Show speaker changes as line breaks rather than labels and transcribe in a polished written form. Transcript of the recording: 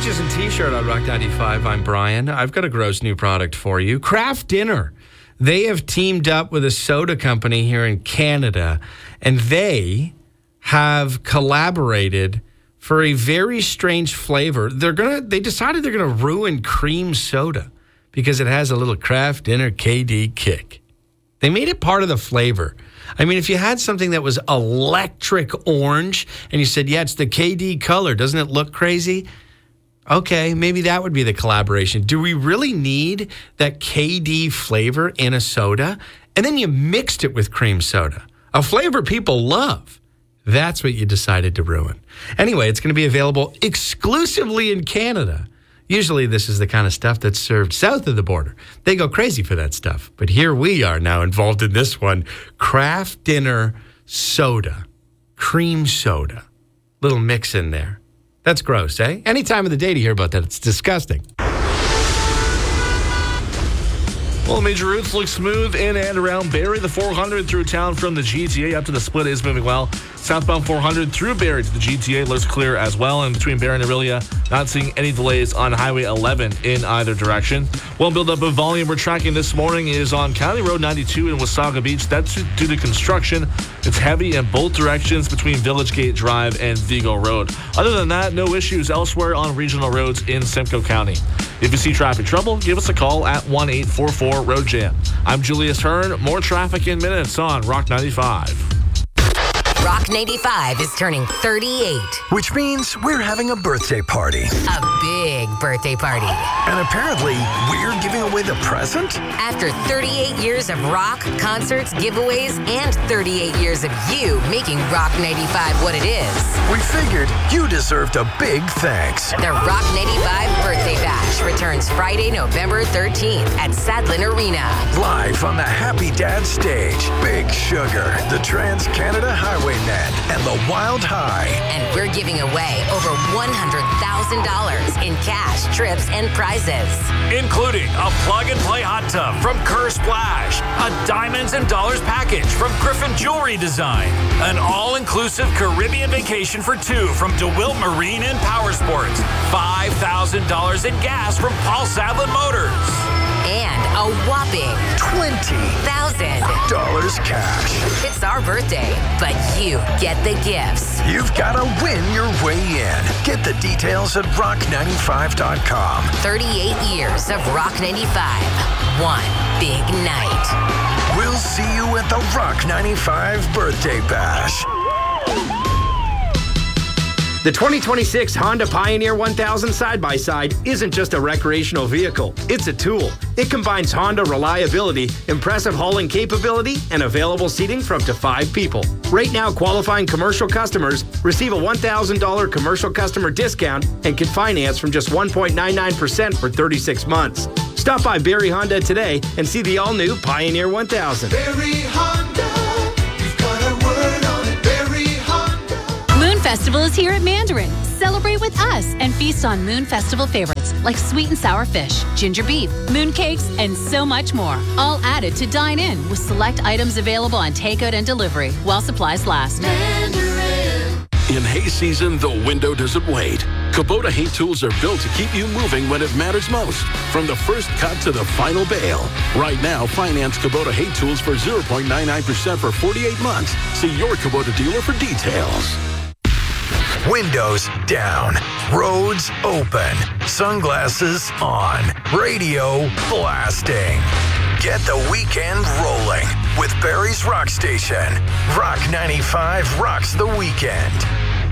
Peaches and T-shirt on Rock 95. I'm Brian. I've got a gross new product for you. Kraft Dinner. They have teamed up with a soda company here in Canada, and they have collaborated for a very strange flavor. They decided they're gonna ruin cream soda because it has a little Kraft Dinner KD kick. They made it part of the flavor. I mean, if you had something that was electric orange and you said, yeah, it's the KD color, doesn't it look crazy? Okay, maybe that would be the collaboration. Do we really need that KD flavor in a soda? And then you mixed it with cream soda, a flavor people love. That's what you decided to ruin. Anyway, it's going to be available exclusively in Canada. Usually this is the kind of stuff that's served south of the border. They go crazy for that stuff. But here we are now involved in this one. Kraft Dinner soda, cream soda, little mix in there. That's gross, eh? Any time of the day to hear about that, it's disgusting.
Well, major routes look smooth in and around Barrie. The 400 through town from the GTA up to the split is moving well. Southbound 400 through Barrie to the GTA looks clear as well. And between Barrie and Orillia, not seeing any delays on Highway 11 in either direction. One buildup of volume we're tracking this morning is on County Road 92 in Wasaga Beach. That's due to construction. It's heavy in both directions between Village Gate Drive and Vigo Road. Other than that, no issues elsewhere on regional roads in Simcoe County. If you see traffic trouble, give us a call at 1-844-ROAD-JAM. I'm Julius Hearn. More traffic in minutes on Rock 95.
Rock 95 is turning 38.
Which means we're having a birthday party.
A big birthday party.
And apparently, we're giving away the present?
After 38 years of rock, concerts, giveaways, and 38 years of you making Rock 95 what it is,
we figured you deserved a big thanks.
The Rock 95 Birthday Bash returns Friday, November 13th at Sadlin Arena.
Live on the Happy Dad stage, Big Sugar, the Trans-Canada Highwaymen, and the Wild High.
And we're giving away over $100,000 in cash, trips, and prizes.
Including a plug-and-play hot tub from Kerr Splash, a Diamonds and Dollars package from Griffin Jewelry Design, an all-inclusive Caribbean vacation for two from DeWilt Marine and Power Sports, $5,000 in gas from Paul Sadlin Motors.
And a whopping
$20,000 cash.
It's our birthday, but you get the gifts.
You've got to win your way in. Get the details at rock95.com.
38 years of Rock 95. One big night.
We'll see you at the Rock 95 Birthday Bash.
The 2026 Honda Pioneer 1000 side-by-side isn't just a recreational vehicle, it's a tool. It combines Honda reliability, impressive hauling capability, and available seating for up to 5 people. Right now, qualifying commercial customers receive a $1,000 commercial customer discount and can finance from just 1.99% for 36 months. Stop by Barrie Honda today and see the all-new Pioneer 1000.
Barrie Honda, you've got a word on it, Barrie Honda.
Moon Festival is here at Mandarin. Celebrate with us and feast on Moon Festival favorites like sweet and sour fish, ginger beef, moon cakes, and so much more. All added to dine in with select items available on takeout and delivery while supplies last.
Mandarin.
In hay season, the window doesn't wait. Kubota hay tools are built to keep you moving when it matters most. From the first cut to the final bale. Right now, finance Kubota hay tools for 0.99% for 48 months. See your Kubota dealer for details.
Windows down, roads open, sunglasses on, radio blasting. Get the weekend rolling with Barrie's Rock Station. Rock 95 rocks the weekend.